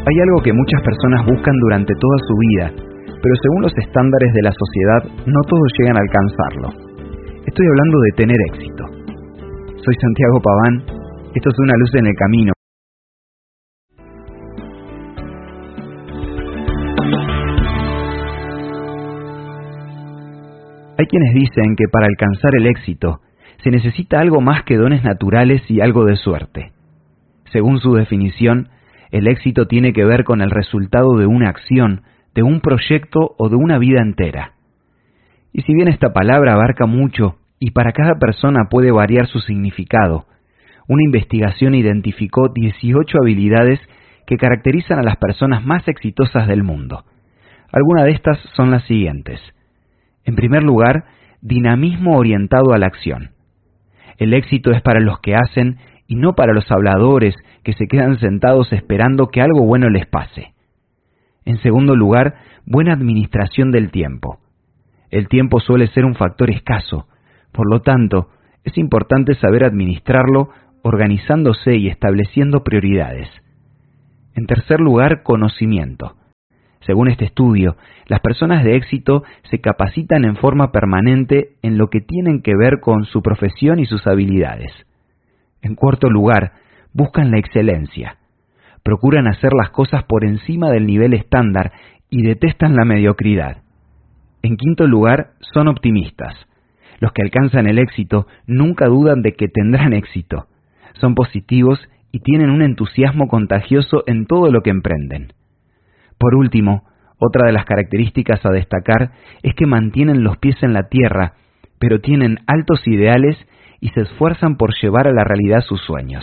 Hay algo que muchas personas buscan durante toda su vida, pero según los estándares de la sociedad, no todos llegan a alcanzarlo. Estoy hablando de tener éxito. Soy Santiago Paván, esto es Una Luz en el Camino. Hay quienes dicen que para alcanzar el éxito se necesita algo más que dones naturales y algo de suerte. Según su definición, el éxito tiene que ver con el resultado de una acción, de un proyecto o de una vida entera. Y si bien esta palabra abarca mucho y para cada persona puede variar su significado, una investigación identificó 18 habilidades que caracterizan a las personas más exitosas del mundo. Algunas de estas son las siguientes. En primer lugar, dinamismo orientado a la acción. El éxito es para los que hacen y no para los habladores que se quedan sentados esperando que algo bueno les pase. En segundo lugar, buena administración del tiempo. El tiempo suele ser un factor escaso, por lo tanto, es importante saber administrarlo organizándose y estableciendo prioridades. En tercer lugar, conocimiento. Según este estudio, las personas de éxito se capacitan en forma permanente en lo que tienen que ver con su profesión y sus habilidades. En cuarto lugar, buscan la excelencia. Procuran hacer las cosas por encima del nivel estándar y detestan la mediocridad. En quinto lugar, son optimistas. Los que alcanzan el éxito nunca dudan de que tendrán éxito. Son positivos y tienen un entusiasmo contagioso en todo lo que emprenden. Por último, otra de las características a destacar es que mantienen los pies en la tierra, pero tienen altos ideales y se esfuerzan por llevar a la realidad sus sueños.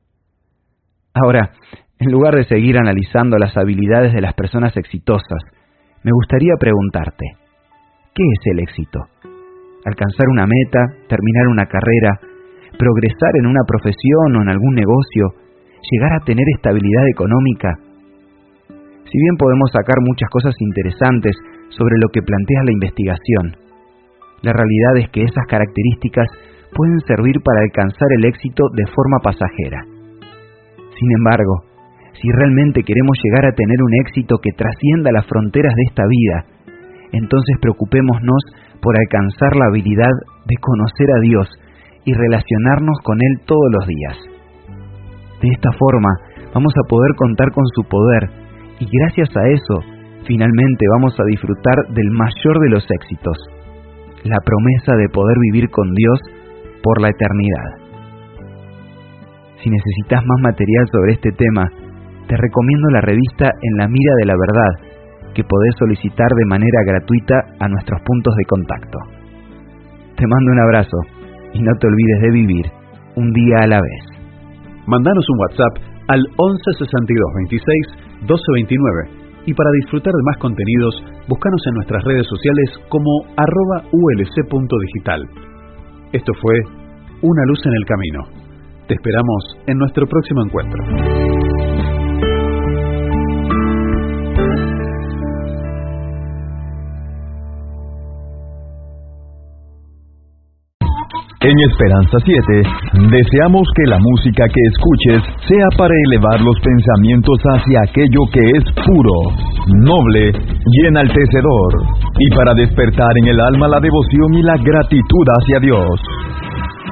Ahora, en lugar de seguir analizando las habilidades de las personas exitosas, me gustaría preguntarte, ¿qué es el éxito? ¿Alcanzar una meta, terminar una carrera, progresar en una profesión o en algún negocio, llegar a tener estabilidad económica? Si bien podemos sacar muchas cosas interesantes sobre lo que plantea la investigación, la realidad es que esas características pueden servir para alcanzar el éxito de forma pasajera. Sin embargo, si realmente queremos llegar a tener un éxito que trascienda las fronteras de esta vida, entonces preocupémonos por alcanzar la habilidad de conocer a Dios y relacionarnos con Él todos los días. De esta forma, vamos a poder contar con su poder y gracias a eso, finalmente vamos a disfrutar del mayor de los éxitos, la promesa de poder vivir con Dios por la eternidad. Si necesitas más material sobre este tema, te recomiendo la revista En la Mira de la Verdad, que podés solicitar de manera gratuita a nuestros puntos de contacto. Te mando un abrazo y no te olvides de vivir un día a la vez. Mandanos un WhatsApp al 11 62 26 12 29 y para disfrutar de más contenidos, búscanos en nuestras redes sociales como @ulc.digital. Esto fue Una Luz en el Camino. Te esperamos en nuestro próximo encuentro. En Esperanza 7, deseamos que la música que escuches sea para elevar los pensamientos hacia aquello que es puro, noble y enaltecedor, y para despertar en el alma la devoción y la gratitud hacia Dios.